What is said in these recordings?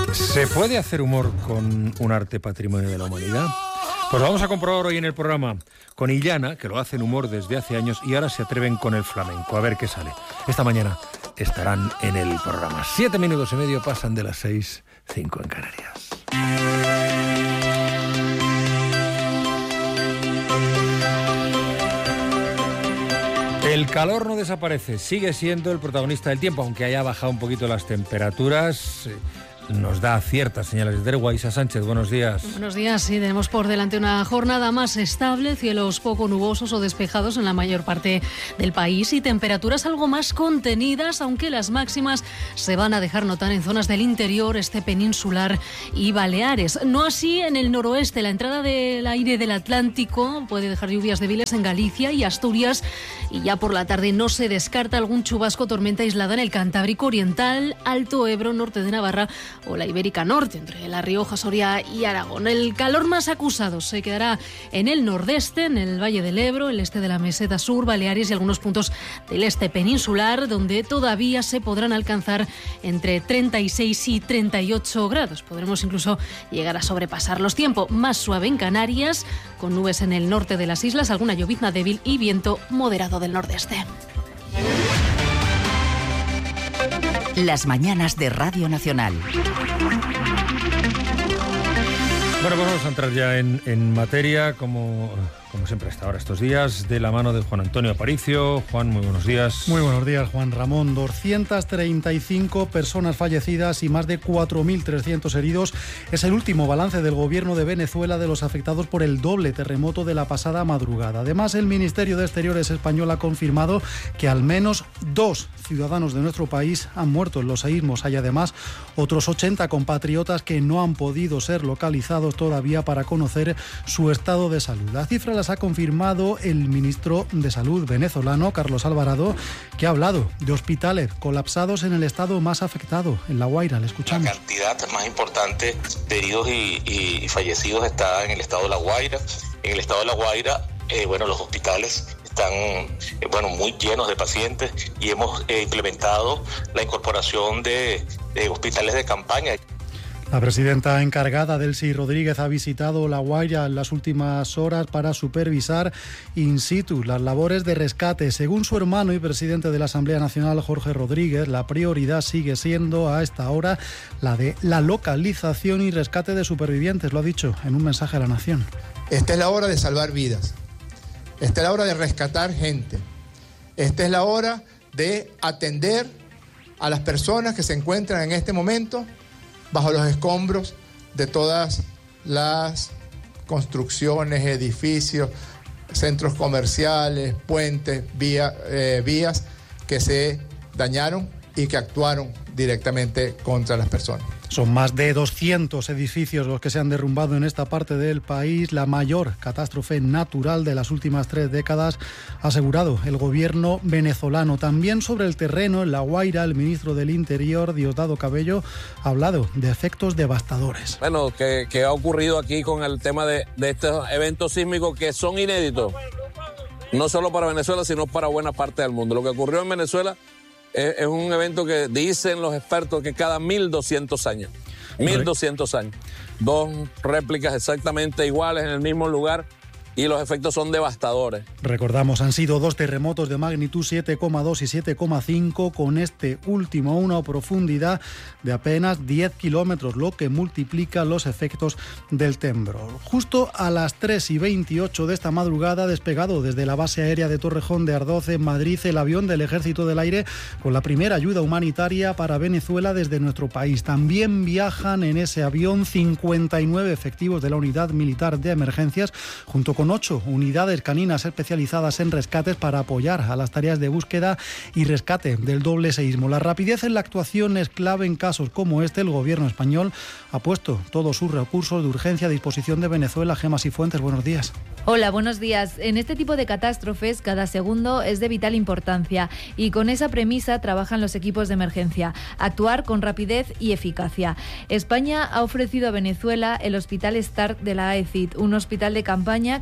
¿Se puede hacer humor con un arte patrimonio de la humanidad? Pues vamos a comprobar hoy en el programa con Illana, que lo hacen humor desde hace años y ahora se atreven con el flamenco. A ver qué sale. Esta mañana estarán en el programa. 7 minutos y medio pasan de las 6, 5 en Canarias. El calor no desaparece, sigue siendo el protagonista del tiempo, aunque haya bajado un poquito las temperaturas. Nos da ciertas señales de tregua. Isa Sánchez, buenos días. Buenos días, sí, tenemos por delante una jornada más estable, cielos poco nubosos o despejados en la mayor parte del país y temperaturas algo más contenidas, aunque las máximas se van a dejar notar en zonas del interior, este peninsular y Baleares. No así en el noroeste, la entrada del aire del Atlántico puede dejar lluvias débiles en Galicia y Asturias y ya por la tarde no se descarta algún chubasco, tormenta aislada en el Cantábrico Oriental, Alto Ebro, norte de Navarra o la Ibérica Norte, entre La Rioja, Soria y Aragón. El calor más acusado se quedará en el nordeste, en el Valle del Ebro, el este de la Meseta Sur, Baleares y algunos puntos del este peninsular, donde todavía se podrán alcanzar entre 36 y 38 grados. Podremos incluso llegar a sobrepasarlos. Tiempo más suave en Canarias, con nubes en el norte de las islas, alguna llovizna débil y viento moderado del nordeste. Las mañanas de Radio Nacional. Bueno, pues vamos a entrar ya en materia, como siempre hasta ahora estos días, de la mano de Juan Antonio Aparicio. Juan, muy buenos días. Muy buenos días, Juan Ramón. 235 personas fallecidas y más de 4.300 heridos es el último balance del gobierno de Venezuela de los afectados por el doble terremoto de la pasada madrugada. Además, el Ministerio de Exteriores español ha confirmado que al menos 2 ciudadanos de nuestro país han muerto en los seísmos. Hay además otros 80 compatriotas que no han podido ser localizados todavía para conocer su estado de salud. La cifra las ha confirmado el ministro de Salud venezolano, Carlos Alvarado, que ha hablado de hospitales colapsados en el estado más afectado, en La Guaira. Le escuchamos. La cantidad más importante de heridos y fallecidos está en el estado de La Guaira. En el estado de La Guaira, los hospitales están muy llenos de pacientes y hemos implementado la incorporación de hospitales de campaña. La presidenta encargada, Delcy Rodríguez, ha visitado La Guaira en las últimas horas para supervisar in situ las labores de rescate. Según su hermano y presidente de la Asamblea Nacional, Jorge Rodríguez, la prioridad sigue siendo a esta hora la de la localización y rescate de supervivientes. Lo ha dicho en un mensaje a la Nación. Esta es la hora de salvar vidas. Esta es la hora de rescatar gente. Esta es la hora de atender a las personas que se encuentran en este momento bajo los escombros de todas las construcciones, edificios, centros comerciales, puentes, vías que se dañaron y que actuaron directamente contra las personas. Son más de 200 edificios los que se han derrumbado en esta parte del país, la mayor catástrofe natural de las últimas 3 décadas, ha asegurado el gobierno venezolano. También sobre el terreno, en La Guaira, el ministro del Interior, Diosdado Cabello, ha hablado de efectos devastadores. Bueno, que ha ocurrido aquí con el tema de estos eventos sísmicos que son inéditos, no solo para Venezuela, sino para buena parte del mundo. Lo que ocurrió en Venezuela es un evento que dicen los expertos que cada 1.200 años. 1.200 años. 2 réplicas exactamente iguales en el mismo lugar y los efectos son devastadores. Recordamos, han sido 2 terremotos de magnitud 7,2 y 7,5, con este último a una profundidad de apenas 10 kilómetros, lo que multiplica los efectos del temblor. Justo a las 3:28 de esta madrugada, despegado desde la base aérea de Torrejón de Ardoz, en Madrid, el avión del Ejército del Aire con la primera ayuda humanitaria para Venezuela desde nuestro país. También viajan en ese avión 59 efectivos de la Unidad Militar de Emergencias, junto con 8 unidades caninas especializadas en rescates para apoyar a las tareas de búsqueda y rescate del doble seísmo. La rapidez en la actuación es clave en casos como este. El gobierno español ha puesto todos sus recursos de urgencia a disposición de Venezuela. Gemma Cifuentes, buenos días. Hola, buenos días. En este tipo de catástrofes, cada segundo es de vital importancia y con esa premisa trabajan los equipos de emergencia, actuar con rapidez y eficacia. España ha ofrecido a Venezuela el Hospital START de la AECID, un hospital de campaña que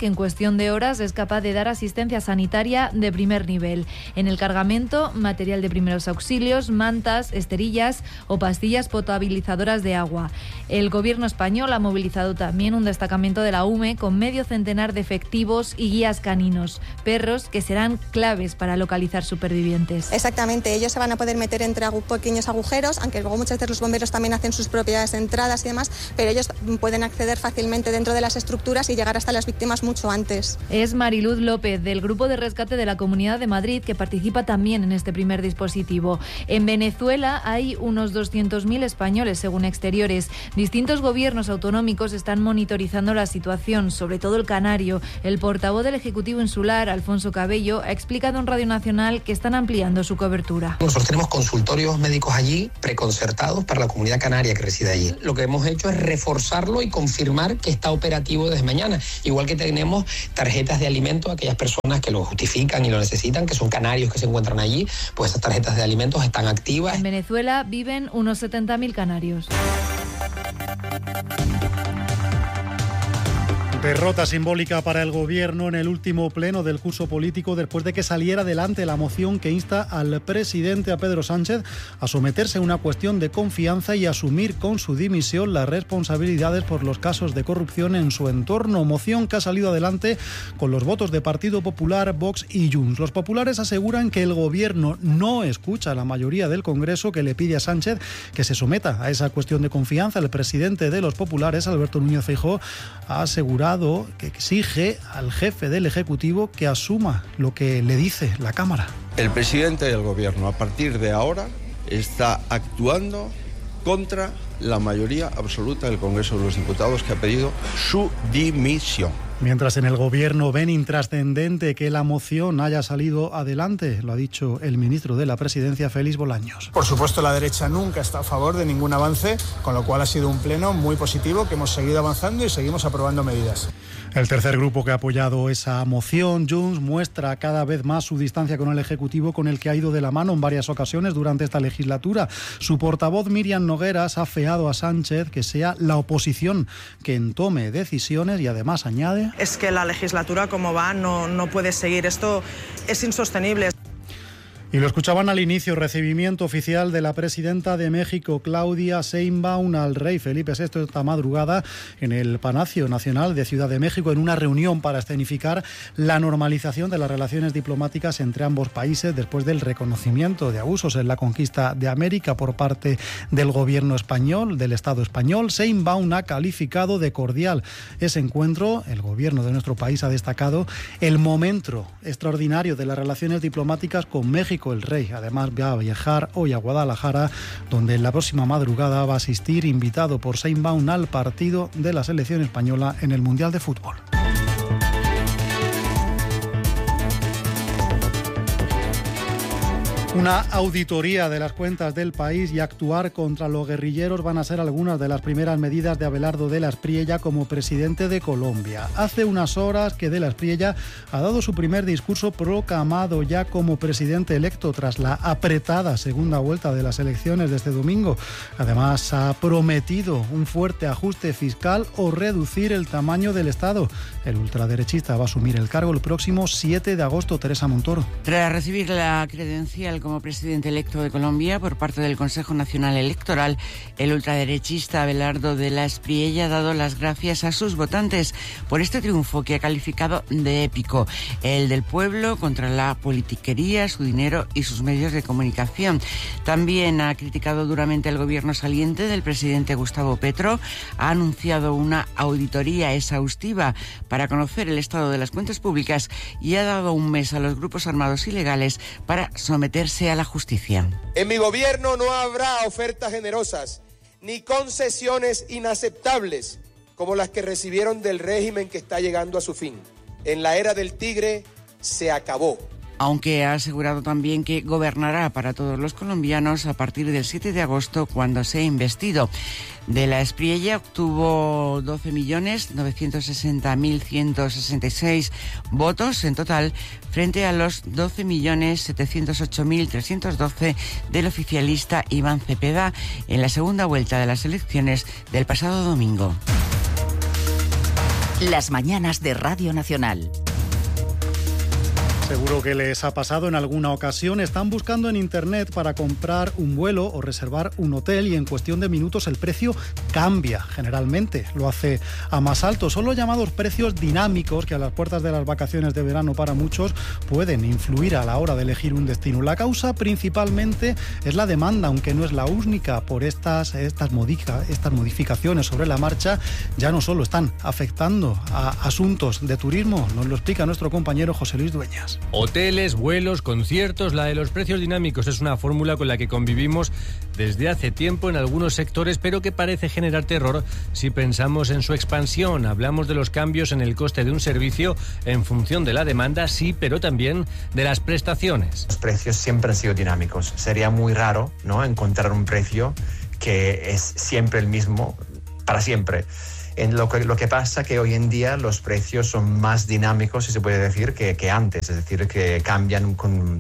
que en cuestión de horas es capaz de dar asistencia sanitaria de primer nivel. En el cargamento, material de primeros auxilios, mantas, esterillas o pastillas potabilizadoras de agua. El gobierno español ha movilizado también un destacamento de la UME con medio centenar de efectivos y guías caninos, perros que serán claves para localizar supervivientes. Exactamente, ellos se van a poder meter entre pequeños agujeros, aunque luego muchas veces los bomberos también hacen sus propias entradas y demás, pero ellos pueden acceder fácilmente dentro de las estructuras y llegar hasta las víctimas mucho antes. Es Mariluz López, del Grupo de Rescate de la Comunidad de Madrid, que participa también en este primer dispositivo. En Venezuela hay unos 200.000 españoles, según Exteriores. Distintos gobiernos autonómicos están monitorizando la situación, sobre todo el canario. El portavoz del Ejecutivo Insular, Alfonso Cabello, ha explicado en Radio Nacional que están ampliando su cobertura. Nosotros tenemos consultorios médicos allí, preconcertados para la comunidad canaria que reside allí. Lo que hemos hecho es reforzarlo y confirmar que está operativo desde mañana. Igual que tenemos tarjetas de alimentos a aquellas personas que lo justifican y lo necesitan, que son canarios que se encuentran allí, pues esas tarjetas de alimentos están activas. En Venezuela viven unos 70.000 canarios. Derrota simbólica para el Gobierno en el último pleno del curso político después de que saliera adelante la moción que insta al presidente, a Pedro Sánchez, a someterse a una cuestión de confianza y asumir con su dimisión las responsabilidades por los casos de corrupción en su entorno. Moción que ha salido adelante con los votos de Partido Popular, Vox y Junts. Los populares aseguran que el Gobierno no escucha a la mayoría del Congreso, que le pide a Sánchez que se someta a esa cuestión de confianza. El presidente de los populares, Alberto Núñez Feijóo, ha asegurado que exige al jefe del Ejecutivo que asuma lo que le dice la Cámara. El presidente del Gobierno, a partir de ahora, está actuando contra la mayoría absoluta del Congreso de los Diputados, que ha pedido su dimisión. Mientras en el Gobierno ven intrascendente que la moción haya salido adelante, lo ha dicho el ministro de la Presidencia, Félix Bolaños. Por supuesto, la derecha nunca está a favor de ningún avance, con lo cual ha sido un pleno muy positivo, que hemos seguido avanzando y seguimos aprobando medidas. El tercer grupo que ha apoyado esa moción, Junts, muestra cada vez más su distancia con el Ejecutivo, con el que ha ido de la mano en varias ocasiones durante esta legislatura. Su portavoz, Míriam Nogueras, ha afeado a Sánchez que sea la oposición quien tome decisiones y además añade: es que la legislatura como va no puede seguir, esto es insostenible. Y lo escuchaban al inicio, recibimiento oficial de la presidenta de México, Claudia Sheinbaum, al rey Felipe VI esta madrugada en el Palacio Nacional de Ciudad de México, en una reunión para escenificar la normalización de las relaciones diplomáticas entre ambos países después del reconocimiento de abusos en la conquista de América por parte del gobierno español, del Estado español. Sheinbaum ha calificado de cordial ese encuentro. El gobierno de nuestro país ha destacado el momento extraordinario de las relaciones diplomáticas con México. El rey además va a viajar hoy a Guadalajara, donde en la próxima madrugada va a asistir, invitado por Sheinbaum, al partido de la selección española en el Mundial de Fútbol. Una auditoría de las cuentas del país y actuar contra los guerrilleros van a ser algunas de las primeras medidas de Abelardo de la Espriella como presidente de Colombia. Hace unas horas que de la Espriella ha dado su primer discurso proclamado ya como presidente electo tras la apretada segunda vuelta de las elecciones de este domingo. Además, ha prometido un fuerte ajuste fiscal o reducir el tamaño del Estado. El ultraderechista va a asumir el cargo el próximo 7 de agosto. Teresa Montoro. Tras recibir la credencial como presidente electo de Colombia por parte del Consejo Nacional Electoral, el ultraderechista Abelardo de la Espriella ha dado las gracias a sus votantes por este triunfo que ha calificado de épico, el del pueblo contra la politiquería, su dinero y sus medios de comunicación. También ha criticado duramente el gobierno saliente del presidente Gustavo Petro, ha anunciado una auditoría exhaustiva para conocer el estado de las cuentas públicas y ha dado un mes a los grupos armados ilegales para someterse a la justicia. En mi gobierno no habrá ofertas generosas ni concesiones inaceptables como las que recibieron del régimen que está llegando a su fin. En la era del tigre se acabó. Aunque ha asegurado también que gobernará para todos los colombianos a partir del 7 de agosto, cuando sea investido. De la Espriella obtuvo 12.960.166 votos en total, frente a los 12.708.312 del oficialista Iván Cepeda en la segunda vuelta de las elecciones del pasado domingo. Las mañanas de Radio Nacional. Seguro que les ha pasado en alguna ocasión. Están buscando en internet para comprar un vuelo o reservar un hotel y en cuestión de minutos el precio cambia. Generalmente lo hace a más alto. Son los llamados precios dinámicos que a las puertas de las vacaciones de verano para muchos pueden influir a la hora de elegir un destino. La causa principalmente es la demanda, aunque no es la única. Por estas modificaciones sobre la marcha ya no solo están afectando a asuntos de turismo, nos lo explica nuestro compañero José Luis Dueñas. Hoteles, vuelos, conciertos, la de los precios dinámicos es una fórmula con la que convivimos desde hace tiempo en algunos sectores, pero que parece generar terror si pensamos en su expansión. Hablamos de los cambios en el coste de un servicio en función de la demanda, sí, pero también de las prestaciones. Los precios siempre han sido dinámicos. Sería muy raro, ¿no?, encontrar un precio que es siempre el mismo para siempre. Lo que pasa que hoy en día los precios son más dinámicos, si se puede decir, que antes, es decir, que cambian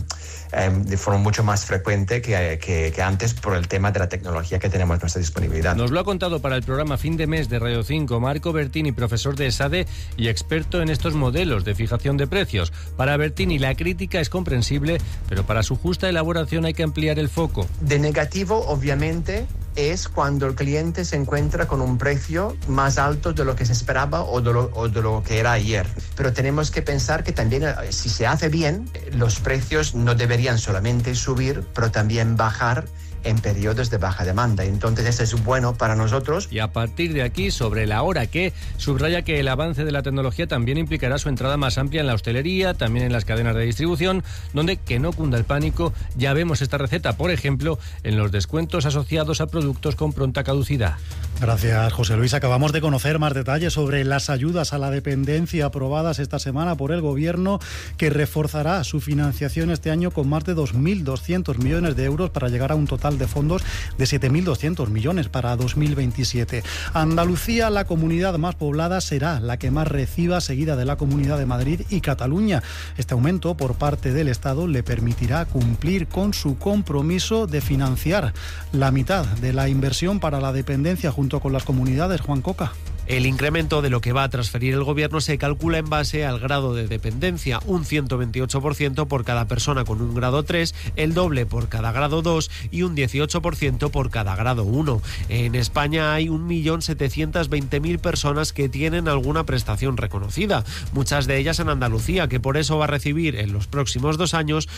de forma mucho más frecuente que antes por el tema de la tecnología que tenemos a nuestra disponibilidad. Nos lo ha contado para el programa Fin de Mes de Radio 5 Marco Bertini, profesor de ESADE y experto en estos modelos de fijación de precios. Para Bertini la crítica es comprensible, pero para su justa elaboración hay que ampliar el foco. De negativo, obviamente, es cuando el cliente se encuentra con un precio más alto de lo que se esperaba o de lo que era ayer. Pero tenemos que pensar que también, si se hace bien, los precios no deberían solamente subir, pero también bajar en periodos de baja demanda. Entonces eso es bueno para nosotros. Y a partir de aquí, sobre la hora que, subraya que el avance de la tecnología también implicará su entrada más amplia en la hostelería, también en las cadenas de distribución, donde que no cunda el pánico. Ya vemos esta receta, por ejemplo, en los descuentos asociados a productos con pronta caducidad. Gracias, José Luis. Acabamos de conocer más detalles sobre las ayudas a la dependencia aprobadas esta semana por el Gobierno, que reforzará su financiación este año con más de 2.200 millones de euros para llegar a un total de fondos de 7.200 millones para 2027. Andalucía, la comunidad más poblada, será la que más reciba, seguida de la Comunidad de Madrid y Cataluña. Este aumento por parte del Estado le permitirá cumplir con su compromiso de financiar la mitad de la inversión para la dependencia junto con las comunidades. Juan Coca. El incremento de lo que va a transferir el Gobierno se calcula en base al grado de dependencia, un 128% por cada persona con un grado 3, el doble por cada grado 2 y un 18% por cada grado 1. En España hay 1.720.000 personas que tienen alguna prestación reconocida, muchas de ellas en Andalucía, que por eso va a recibir en los próximos 2 años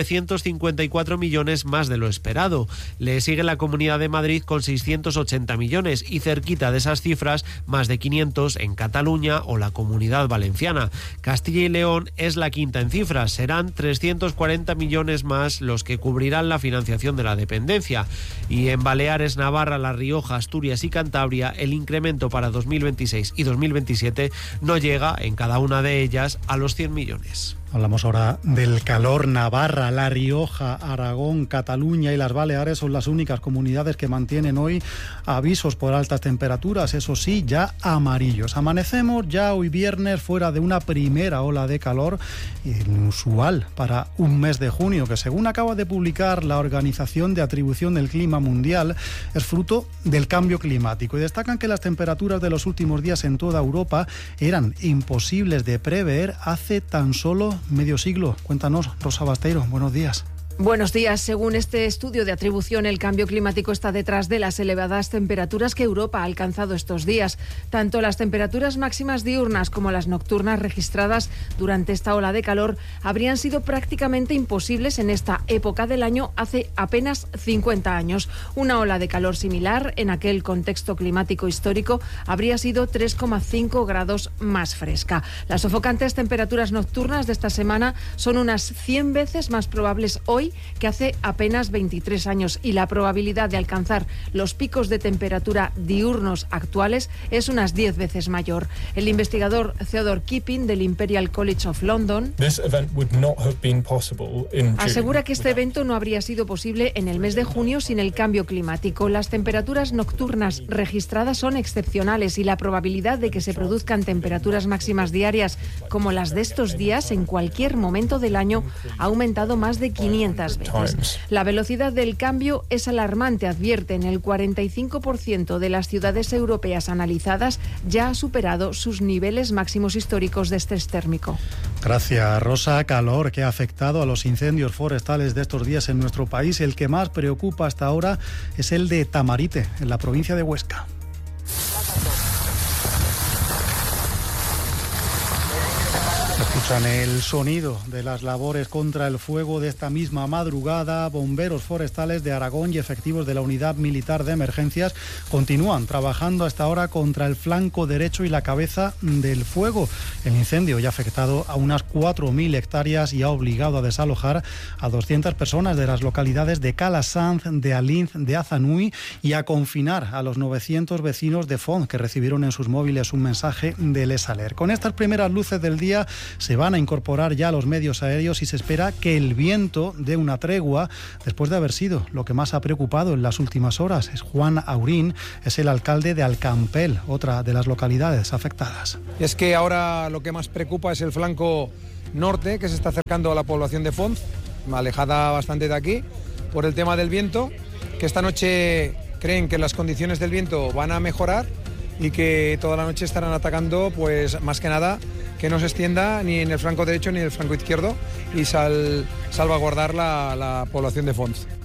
954 millones más de lo esperado. Le sigue la Comunidad de Madrid con 680 millones y cerquita de esas cifras, más de 500 en Cataluña o la Comunidad Valenciana. Castilla y León es la quinta en cifras, serán 340 millones más los que cubrirán la financiación de la dependencia. Y en Baleares, Navarra, La Rioja, Asturias y Cantabria, el incremento para 2026 y 2027 no llega en cada una de ellas a los 100 millones. Hablamos ahora del calor. Navarra, La Rioja, Aragón, Cataluña y las Baleares son las únicas comunidades que mantienen hoy avisos por altas temperaturas, eso sí, ya amarillos. Amanecemos ya hoy viernes fuera de una primera ola de calor inusual para un mes de junio, que según acaba de publicar la Organización de Atribución del Clima Mundial, es fruto del cambio climático. Y destacan que las temperaturas de los últimos días en toda Europa eran imposibles de prever hace tan solo medio siglo. Cuéntanos, Rosa Basteiro, buenos días. Buenos días. Según este estudio de atribución, el cambio climático está detrás de las elevadas temperaturas que Europa ha alcanzado estos días. Tanto las temperaturas máximas diurnas como las nocturnas registradas durante esta ola de calor habrían sido prácticamente imposibles en esta época del año hace apenas 50 años. Una ola de calor similar en aquel contexto climático histórico habría sido 3,5 grados más fresca. Las sofocantes temperaturas nocturnas de esta semana son unas 100 veces más probables hoy que hace apenas 23 años y la probabilidad de alcanzar los picos de temperatura diurnos actuales es unas 10 veces mayor. El investigador Theodore Keeping del Imperial College of London asegura que este evento no habría sido posible en el mes de junio sin el cambio climático. Las temperaturas nocturnas registradas son excepcionales y la probabilidad de que se produzcan temperaturas máximas diarias como las de estos días en cualquier momento del año ha aumentado más de 500%. 200 veces. La velocidad del cambio es alarmante, advierten. El 45% de las ciudades europeas analizadas ya ha superado sus niveles máximos históricos de estrés térmico. Gracias, Rosa. Calor que ha afectado a los incendios forestales de estos días en nuestro país. El que más preocupa hasta ahora es el de Tamarite, en la provincia de Huesca. Escuchan el sonido de las labores contra el fuego de esta misma madrugada. Bomberos forestales de Aragón y efectivos de la Unidad Militar de Emergencias continúan trabajando hasta ahora contra el flanco derecho y la cabeza del fuego. El incendio ya ha afectado a unas 4.000 hectáreas y ha obligado a desalojar a 200 personas de las localidades de Calasanz, de Alinz, de Azanui y a confinar a los 900 vecinos de Font que recibieron en sus móviles un mensaje del ESALER. Con estas primeras luces del día se van a incorporar ya los medios aéreos y se espera que el viento dé una tregua después de haber sido lo que más ha preocupado en las últimas horas. Es Juan Aurín, es el alcalde de Alcampel, otra de las localidades afectadas. Es que ahora lo que más preocupa es el flanco norte, que se está acercando a la población de Font, alejada bastante de aquí, por el tema del viento, que esta noche creen que las condiciones del viento van a mejorar y que toda la noche estarán atacando, pues más que nada, que no se extienda ni en el flanco derecho ni en el flanco izquierdo y salvaguardar la población de Font.